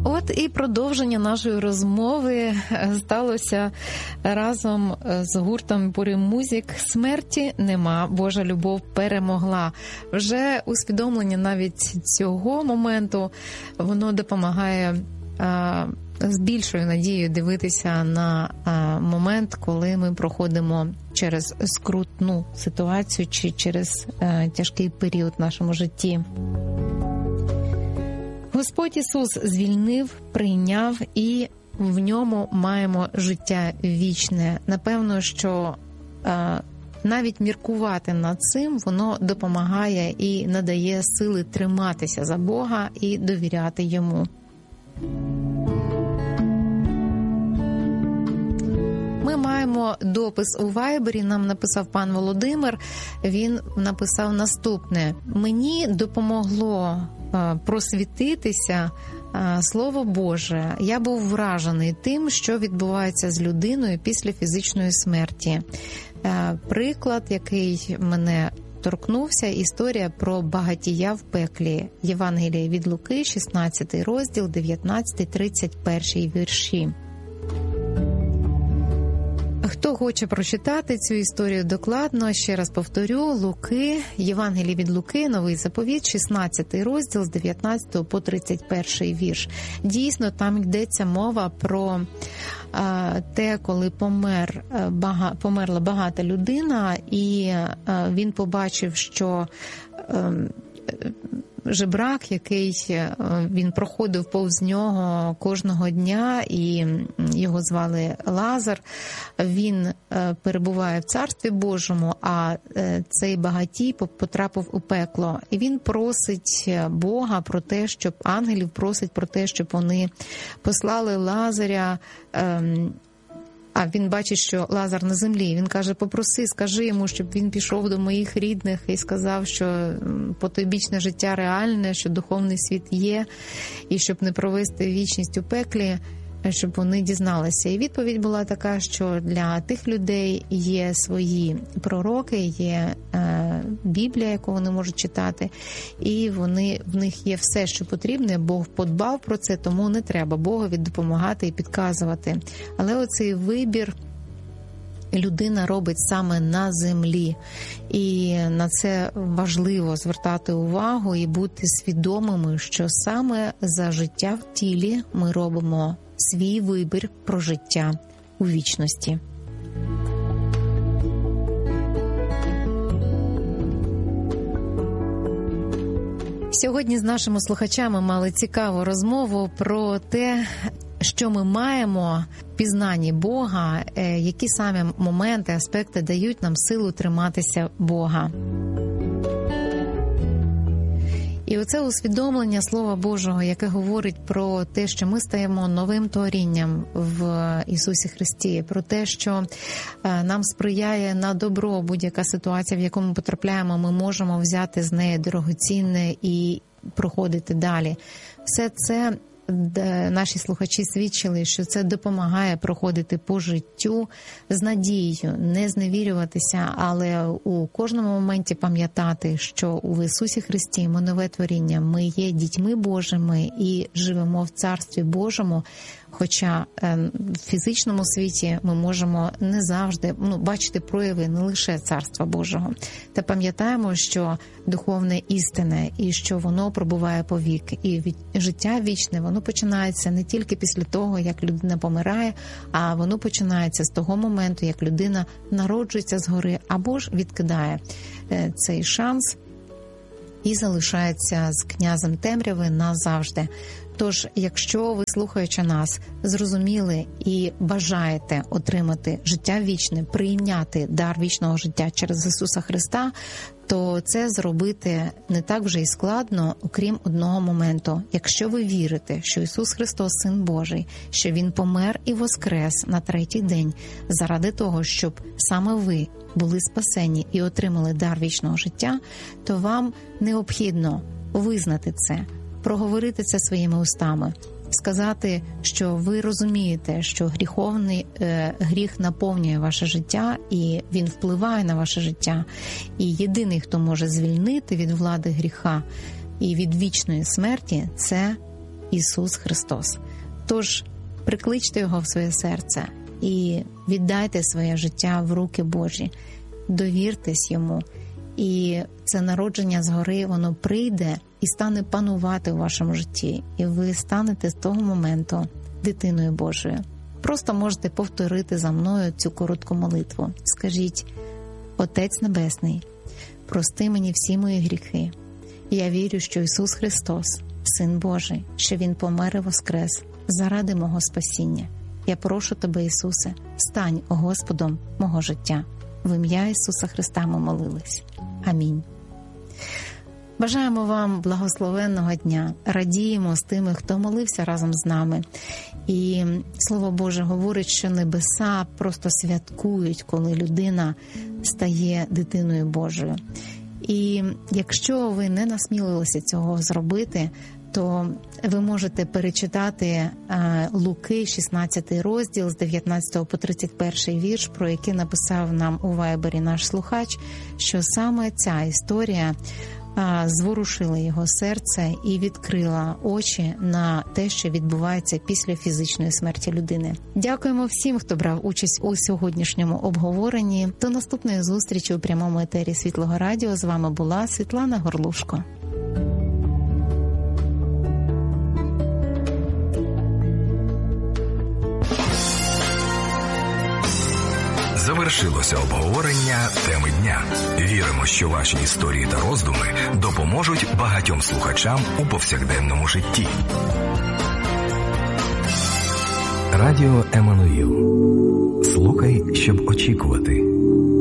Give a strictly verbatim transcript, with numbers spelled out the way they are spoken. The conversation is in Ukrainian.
От і продовження нашої розмови сталося разом з гуртом Purim Music. Смерті нема, Божа любов перемогла. Вже усвідомлення навіть цього моменту, воно допомагає а, з більшою надією дивитися на а, момент, коли ми проходимо через скрутну ситуацію чи через а, тяжкий період в нашому житті. Господь Ісус звільнив, прийняв, і в ньому маємо життя вічне. Напевно, що е, навіть міркувати над цим, воно допомагає і надає сили триматися за Бога і довіряти Йому. Ми маємо допис у Вайбері, нам написав пан Володимир, він написав наступне. Мені допомогло просвітитися Слово Боже. Я був вражений тим, що відбувається з людиною після фізичної смерті. Приклад, який мене торкнувся, історія про багатія в пеклі. Євангеліє від Луки, шістнадцятий розділ, дев'ятнадцятий тридцять перший вірші. Хто хоче прочитати цю історію докладно, ще раз повторю, Луки, Євангеліє від Луки, Новий заповіт, шістнадцятий розділ з дев'ятнадцятого по тридцять перший вірш. Дійсно, там йдеться мова про а, те, коли помер, бага, померла багата людина, і а, він побачив, що а, жебрак, який він проходив повз нього кожного дня, і його звали Лазар, він перебуває в Царстві Божому, а цей багатій потрапив у пекло. І він просить Бога про те, щоб ангелів просить про те, щоб вони послали Лазаря. А він бачить, що Лазар на землі. Він каже, попроси, скажи йому, щоб він пішов до моїх рідних і сказав, що потойбічне життя реальне, що духовний світ є, і щоб не провести вічність у пеклі, щоб вони дізналися. І відповідь була така, що для тих людей є свої пророки, є е, Біблія, яку вони можуть читати, і вони, в них є все, що потрібне. Бог подбав про це, тому не треба Богові допомагати і підказувати. Але оцей вибір людина робить саме на землі. І на це важливо звертати увагу і бути свідомими, що саме за життя в тілі ми робимо свій вибір про життя у вічності. Сьогодні з нашими слухачами мали цікаву розмову про те, що ми маємо в пізнанні Бога, які саме моменти, аспекти дають нам силу триматися Бога. І оце усвідомлення Слова Божого, яке говорить про те, що ми стаємо новим творінням в Ісусі Христі, про те, що нам сприяє на добро будь-яка ситуація, в яку ми потрапляємо, ми можемо взяти з неї дорогоцінне і проходити далі. Все це наші слухачі свідчили, що це допомагає проходити по життю з надією, не зневірюватися, але у кожному моменті пам'ятати, що у Ісусі Христі ми нове творіння, ми є дітьми Божими і живемо в Царстві Божому, хоча в фізичному світі ми можемо не завжди ну, бачити прояви не лише Царства Божого. Та пам'ятаємо, що духовне істинне і що воно пробуває повік. І від... життя вічне, воно починається не тільки після того, як людина помирає, а воно починається з того моменту, як людина народжується згори або ж відкидає цей шанс і залишається з князем темряви назавжди. Тож, якщо ви, слухаючи нас, зрозуміли і бажаєте отримати життя вічне, прийняти дар вічного життя через Ісуса Христа, то це зробити не так вже й складно, окрім одного моменту. Якщо ви вірите, що Ісус Христос – Син Божий, що Він помер і воскрес на третій день заради того, щоб саме ви були спасені і отримали дар вічного життя, то вам необхідно визнати це, проговорити це своїми устами, сказати, що ви розумієте, що гріховний е, гріх наповнює ваше життя і він впливає на ваше життя. І єдиний, хто може звільнити від влади гріха і від вічної смерті – це Ісус Христос. Тож прикличте Його в своє серце і віддайте своє життя в руки Божі. Довіртесь Йому. І це народження згори, воно прийде і стане панувати у вашому житті. І ви станете з того моменту дитиною Божою. Просто можете повторити за мною цю коротку молитву. Скажіть: Отець Небесний, прости мені всі мої гріхи. Я вірю, що Ісус Христос, Син Божий, що Він помер і воскрес заради мого спасіння. Я прошу Тебе, Ісусе, стань Господом мого життя. В ім'я Ісуса Христа ми молились. Амінь. Бажаємо вам благословенного дня. Радіємо з тими, хто молився разом з нами. І Слово Боже говорить, що небеса просто святкують, коли людина стає дитиною Божою. І якщо ви не насмілилися цього зробити, то ви можете перечитати Луки, шістнадцятий розділ, з дев'ятнадцятого по тридцять перший вірш, про який написав нам у Вайбері наш слухач, що саме ця історія зворушила його серце і відкрила очі на те, що відбувається після фізичної смерті людини. Дякуємо всім, хто брав участь у сьогоднішньому обговоренні. До наступної зустрічі у прямому етері Світлого Радіо. З вами була Світлана Горлушко. Завершилося обговорення теми дня. Віримо, що ваші історії та роздуми допоможуть багатьом слухачам у повсякденному житті. Радіо Еммануїл. Слухай, щоб очікувати.